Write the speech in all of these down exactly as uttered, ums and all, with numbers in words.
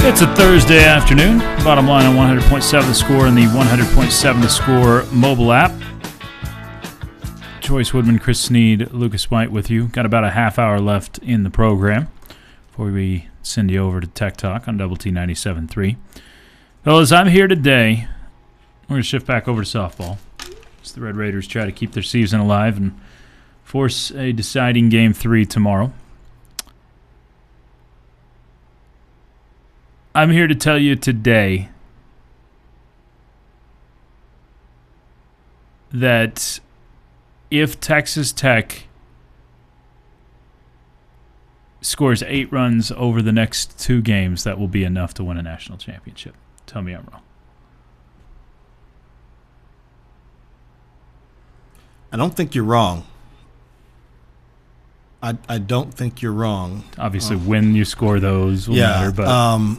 It's a Thursday afternoon. Bottom line on one hundred point seven The Score and the one hundred point seven The Score mobile app. Joyce Woodman, Chris Sneed, Lucas White with you. Got about a half hour left in the program before we send you over to Tech Talk on Double T ninety-seven point three. Fellas, I'm here today. We're going to shift back over to softball as the Red Raiders try to keep their season alive and force a deciding game three tomorrow. I'm here to tell you today that if Texas Tech scores eight runs over the next two games, that will be enough to win a national championship. Tell me I'm wrong. I don't think you're wrong. I I don't think you're wrong. Obviously, um, when you score those will yeah, matter, but um,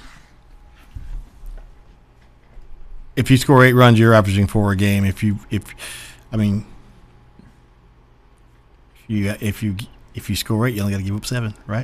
if you score eight runs, you're averaging four a game. If you, if, I mean, if you if you if you score eight, you only got to give up seven, right?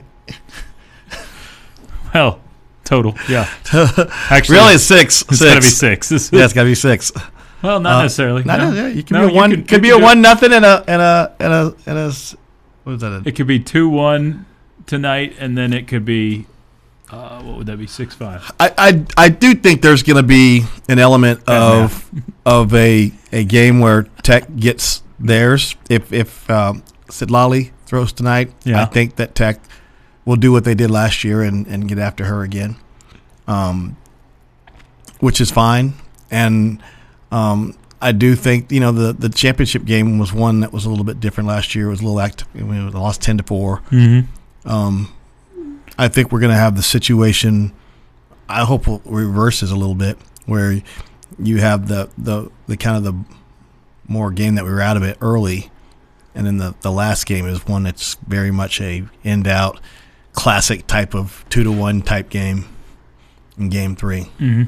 Well, total, yeah. Actually, really, it's six. It's got to be six. Yeah, it's got to be six. Well, not uh, necessarily. Not no. necessarily. You can no, be a one. Can, could be a one nothing and a and a and a and a. What was that? A, it could be two one tonight, and then it could be. Uh, what would that be? Six five. I, I I do think there's going to be an element of of a a game where Tech gets theirs. If if um, Sidlali throws tonight, yeah. I think that Tech will do what they did last year and, and get after her again, um, which is fine. And um, I do think you know the, the championship game was one that was a little bit different last year. It was a little active. I mean, they lost ten to four. Mm-hmm. Um, I think we're going to have the situation, I hope it reverses a little bit, where you have the, the, the kind of the more game that we were out of it early, and then the, the last game is one that's very much a in-out, classic type of two to one type game in game three. Mm-hmm.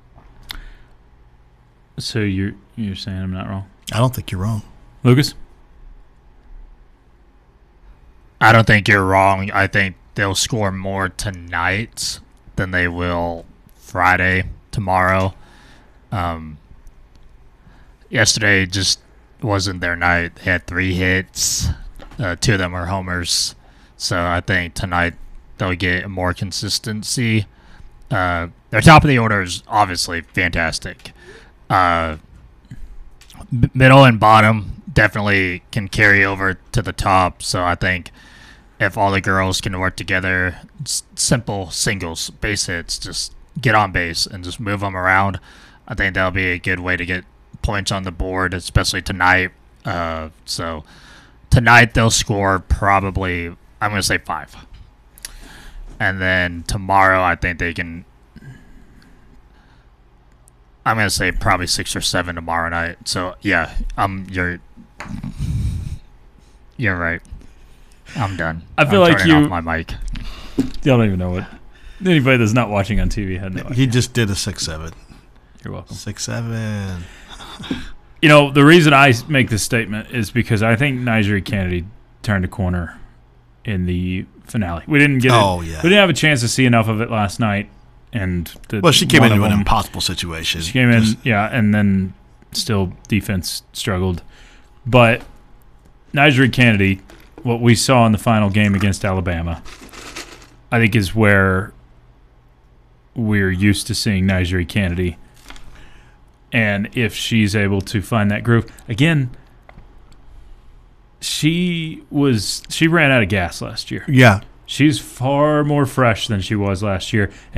So you're you're saying I'm not wrong? I don't think you're wrong. Lucas? I don't think you're wrong. I think they'll score more tonight than they will Friday, tomorrow. Um, yesterday just wasn't their night. They had three hits. Uh, two of them were homers. So I think tonight they'll get more consistency. Uh, their top of the order is obviously fantastic. Uh, b- middle and bottom definitely can carry over to the top. So I think if all the girls can work together, s- simple singles, base hits, just get on base and just move them around, I think that'll be a good way to get points on the board, especially tonight. Uh, so tonight they'll score probably, I'm going to say five. And then tomorrow I think they can, I'm going to say probably six or seven tomorrow night. So, yeah, um, you're you're right. I'm done. I feel I'm like turning you. off my mic. I don't even know what. Anybody that's not watching on T V had no idea. He just did a six seven. You're welcome. six seven. You know, the reason I make this statement is because I think Nyjeri Kennedy turned a corner in the finale. We didn't get. Oh, it. yeah. We didn't have a chance to see enough of it last night. And the, Well, she came one into of an them, impossible situation. She came in, Just- yeah, and then still defense struggled. But Nyjeri Kennedy, what we saw in the final game against Alabama, I think is where we're used to seeing Nyjeri Kennedy. And if she's able to find that groove again, she was she ran out of gas last year. Yeah. She's far more fresh than she was last year.